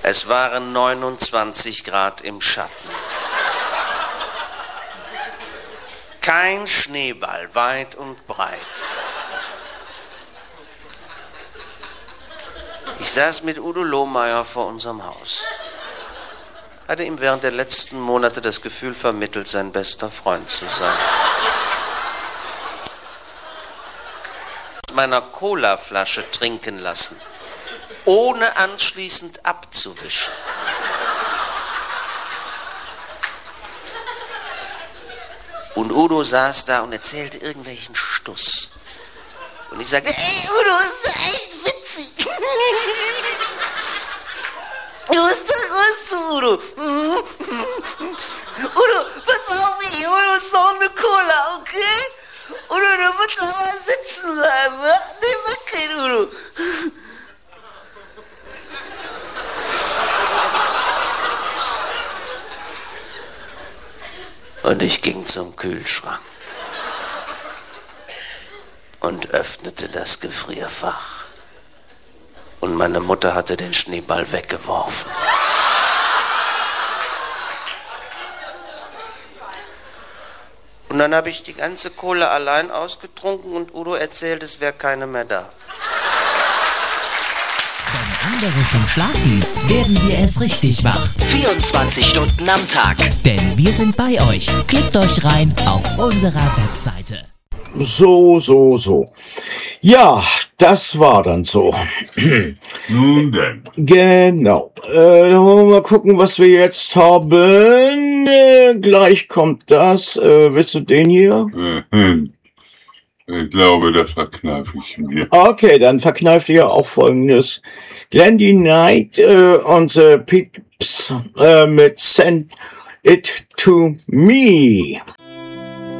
Es waren 29 Grad im Schatten. Kein Schneeball, weit und breit. Ich saß mit Udo Lohmeier vor unserem Haus. Hatte ihm während der letzten Monate das Gefühl vermittelt, sein bester Freund zu sein. Aus meiner Colaflasche trinken lassen, ohne anschließend abzuwischen. Und Udo saß da und erzählte irgendwelchen Stuss. Und ich sagte, ey Udo, ist echt witzig. Was ist Udo? Udo, pass auf, ich hol uns noch eine Cola, okay? Udo, du musst aber sitzen bleiben, ja? Nee, mach kein Udo. Und ich ging zum Kühlschrank und öffnete das Gefrierfach. Und meine Mutter hatte den Schneeball weggeworfen. Und dann habe ich die ganze Cola allein ausgetrunken und Udo erzählt, es wäre keine mehr da. Wenn andere schon schlafen, werden wir erst richtig wach. 24 Stunden am Tag. Denn wir sind bei euch. Klickt euch rein auf unserer Webseite. So. Ja, das war dann so. Nun denn. Genau. Dann wollen wir mal gucken, was wir jetzt haben. Gleich kommt das. Willst du den hier? Ich glaube, das verkneife ich mir. Okay, dann verkneift ihr auch folgendes. Glendy Knight und The Pips mit Send It To Me.